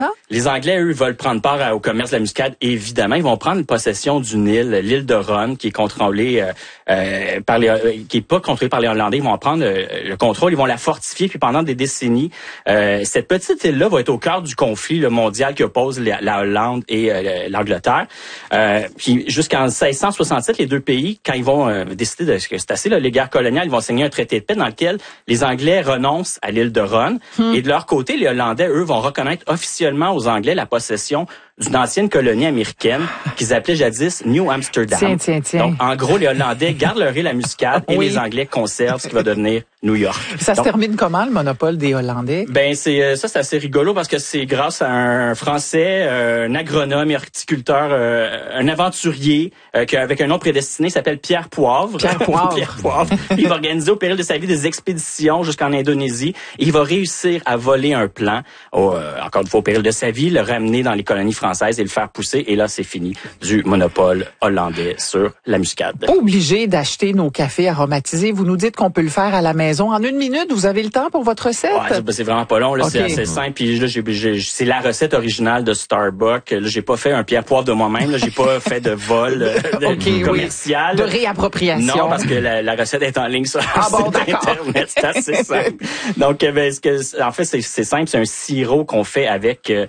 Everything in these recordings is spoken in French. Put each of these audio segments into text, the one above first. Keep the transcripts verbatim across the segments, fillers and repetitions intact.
Ah. Les Anglais, eux, veulent prendre part à, au commerce de la muscade. Évidemment, ils vont prendre possession d'une île, l'île de Ron, qui est contrôlée euh, euh, par les, euh, qui est pas contrôlée par les Hollandais. Ils vont en prendre euh, le contrôle, ils vont la fortifier. Puis pendant des décennies, euh, cette petite île-là va être au cœur du conflit le mondial qui oppose la, la Hollande et euh, l'Angleterre. Euh, puis jusqu'en seize cent soixante-sept, les deux pays, quand ils vont euh, décider de que c'est assez là, les guerres coloniales, ils vont signer un traité de paix dans lequel les Anglais renoncent à l'île de Ron. Hmm. Et de leur côté, les Hollandais, eux, vont reconnaître officiellement aux Anglais la possession d'une ancienne colonie américaine qu'ils appelaient jadis New Amsterdam. Tiens, tiens, tiens. Donc, en gros, les Hollandais gardent leur île à muscade et oui. les Anglais conservent ce qui va devenir New York. Ça Donc, se termine comment, le monopole des Hollandais? Ben, c'est ça, c'est assez rigolo parce que c'est grâce à un Français, euh, un agronome, un horticulteur, euh, un aventurier, euh, qui, avec un nom prédestiné, s'appelle Pierre Poivre. Pierre Poivre. Pierre Poivre. Il va organiser au péril de sa vie des expéditions jusqu'en Indonésie. Et il va réussir à voler un plan, au, euh, encore une fois au péril de sa vie, le ramener dans les colonies françaises et le faire pousser. Et là, c'est fini du monopole hollandais sur la muscade. Obligé d'acheter nos cafés aromatisés. Vous nous dites qu'on peut le faire à la maison. En une minute, vous avez le temps pour votre recette? Ouais, c'est vraiment pas long. Là, okay. C'est assez simple. Puis là, j'ai, j'ai, c'est la recette originale de Starbucks. Là, j'ai pas fait un Pierre Poivre de moi-même. Là, j'ai pas fait de vol de, okay, commercial. Oui. De réappropriation. Non, parce que la, la recette est en ligne sur ah le bon, site Internet. C'est assez simple. Donc, ben, ce que, en fait, c'est, c'est simple. C'est un sirop qu'on fait avec... Euh,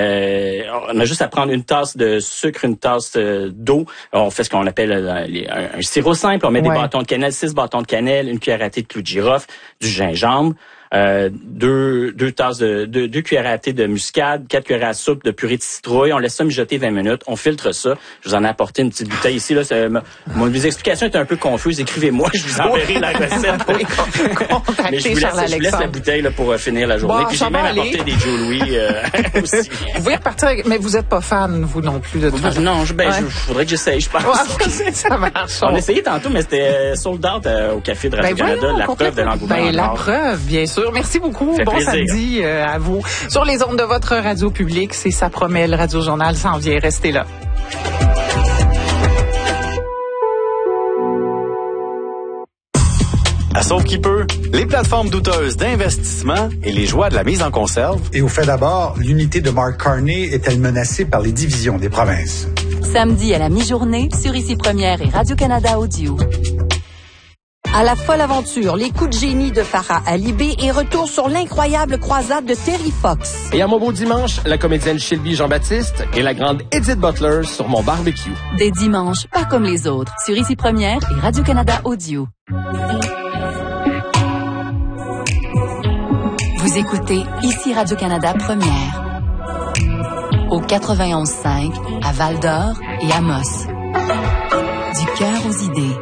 on a juste à prendre une tasse de sucre, une tasse euh, d'eau. On fait ce qu'on appelle euh, les, un, un sirop simple. On met ouais. des bâtons de cannelle, six bâtons de cannelle, une cuillère à thé de clou de girofle, du gingembre, euh, deux, deux tasses de, deux, deux cuillères à thé de muscade, quatre cuillères à soupe de purée de citrouille. On laisse ça mijoter vingt minutes. On filtre ça. Je vous en ai apporté une petite bouteille ici. Là, c'est, mon, mes explications étaient un peu confuses. Écrivez-moi, je vous enverrai la recette. Oui, mais je vous laisse, je vous laisse la bouteille là, pour finir la journée. Bon, Puis j'ai même aller. apporté des Joe Louis euh, aussi. Vous pouvez repartir avec... Mais vous n'êtes pas fan, vous non plus, de tout ça. Non, je, ben, ouais. je, faudrait que j'essaye, je pense. Ouais, ça marche. On a essayé tantôt, mais c'était sold out euh, au Café de Radio-Canada. Ben, la preuve de l'engouement. Ben, la preuve, bien sûr. Merci beaucoup. Bon plaisir. Samedi euh, à vous. Sur les ondes de votre radio publique, c'est Ça promet, le Radio Journal s'en vient. Restez là. À Sauve qui peut, les plateformes douteuses d'investissement et les joies de la mise en conserve. Et au fait d'abord, l'unité de Mark Carney est-elle menacée par les divisions des provinces? Samedi à la mi-journée, sur Ici Première et Radio-Canada Audio. À la folle aventure, les coups de génie de Farah Alibé et retour sur l'incroyable croisade de Terry Fox. Et à mon beau dimanche, la comédienne Shelby Jean-Baptiste et la grande Edith Butler sur mon barbecue. Des dimanches, pas comme les autres, sur Ici Première et Radio-Canada Audio. Vous écoutez Ici Radio-Canada Première. Au quatre-vingt-onze cinq, à Val-d'Or et à Amos. Du cœur aux idées.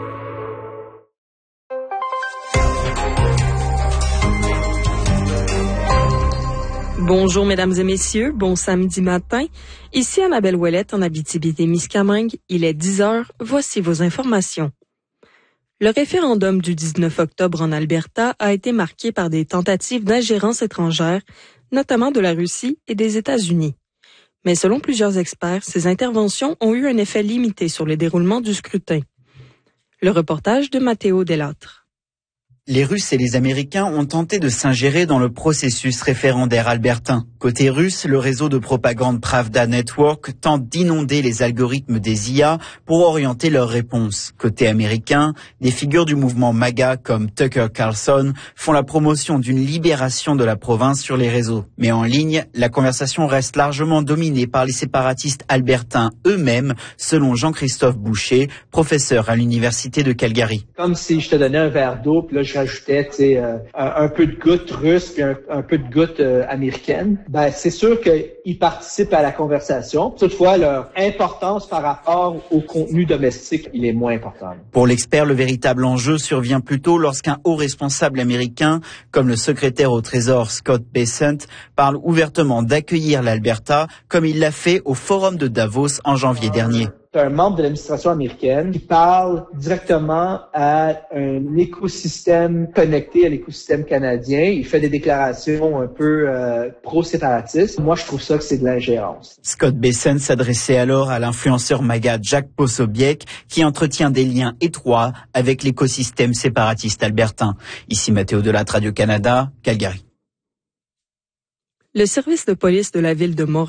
Bonjour mesdames et messieurs, bon samedi matin. Ici Annabelle Ouellette en Abitibi-Témiscamingue. Il est dix heures, voici vos informations. Le référendum du dix-neuf octobre en Alberta a été marqué par des tentatives d'ingérence étrangère, notamment de la Russie et des États-Unis. Mais selon plusieurs experts, ces interventions ont eu un effet limité sur le déroulement du scrutin. Le reportage de Matteo Delâtre. Les Russes et les Américains ont tenté de s'ingérer dans le processus référendaire albertain. Côté russe, le réseau de propagande Pravda Network tente d'inonder les algorithmes des I A pour orienter leurs réponses. Côté américain, des figures du mouvement MAGA comme Tucker Carlson font la promotion d'une libération de la province sur les réseaux. Mais en ligne, la conversation reste largement dominée par les séparatistes albertains eux-mêmes, selon Jean-Christophe Boucher, professeur à l'université de Calgary. Comme si je te donnais un verre d'eau, puis là je rajoutais euh, un, un peu de gouttes russes puis un, un peu de gouttes euh, américaines, ben c'est sûr qu'ils participent à la conversation. Toutefois, leur importance par rapport au contenu domestique, il est moins important. Pour l'expert, le véritable enjeu survient plutôt lorsqu'un haut responsable américain, comme le secrétaire au Trésor Scott Bessent, parle ouvertement d'accueillir l'Alberta, comme il l'a fait au Forum de Davos en janvier dernier. C'est un membre de l'administration américaine qui parle directement à un écosystème connecté à l'écosystème canadien. Il fait des déclarations un peu euh, pro-séparatistes. Moi, je trouve ça que c'est de l'ingérence. Scott Bessent s'adressait alors à l'influenceur MAGA Jack Posobiec qui entretient des liens étroits avec l'écosystème séparatiste albertain. Ici Matteo Delâtre, Radio-Canada, Calgary. Le service de police de la ville de Montréal